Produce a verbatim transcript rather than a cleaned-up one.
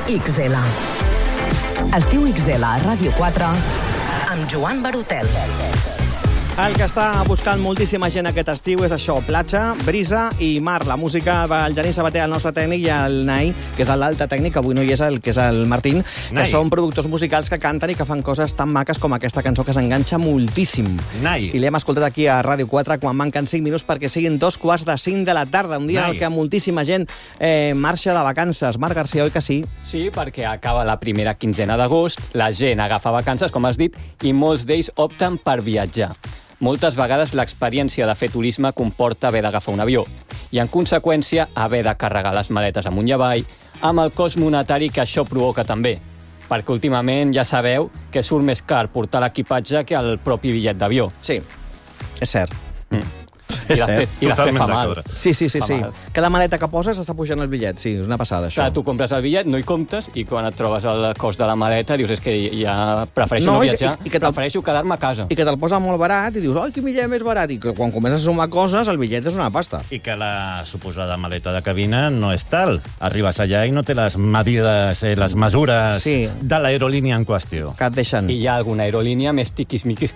X L. Estiu X L a Ràdio quatre amb Joan Barotel. El que està buscant moltíssima gent aquest estiu és això, platja, brisa i mar. La música del Genís Sabater, el nostre tècnic, i el Nai, que és l'altre tècnic, avui no hi és el que és el Martín, que Nai. són productors musicals que canten i que fan coses tan maques com aquesta cançó que s'enganxa moltíssim. Nai. I l'hem escoltat aquí a Ràdio quatre quan manquen cinc minuts perquè siguin dos quarts de cinc de la tarda, un dia Nai. en el que moltíssima gent eh, marxa de vacances. Marc Garcia, oi que sí? Sí, perquè acaba la primera quinzena d'agost, la gent agafa vacances, com has dit, i molts d'ells opten per viatjar. Moltes vegades l'experiència de fer turisme comporta haver d'agafar un avió i, en conseqüència, haver de carregar les maletes amunt i avall, amb el cost monetari que això provoca també. Perquè últimament ja sabeu que surt més car portar l'equipatge que el propi bitllet d'avió. Sí, és cert. Mm. I És després, cert. i després fa mal. d'acord. Sí, sí, sí, Fa sí. mal. Cada maleta que poses està pujant el bitllet. Sí, és una passada, això. Clar, tu compres el bitllet, no hi comptes, i quan et trobes el cost de la maleta dius és que ja prefereixo No, no, i que- viatjar, i- i que te'l- prefereixo quedar-me a casa. I que te'l posa molt barat i dius, oi, quin bitllet més barat. I que quan comences a sumar coses, el bitllet és una pasta. I que la suposada maleta de cabina no és tal. Arribes allà i no té les medides, eh, les mesures Sí. de l'aerolínia en qüestió. Que et deixen. I hi ha alguna aerolínia més tiquismiquis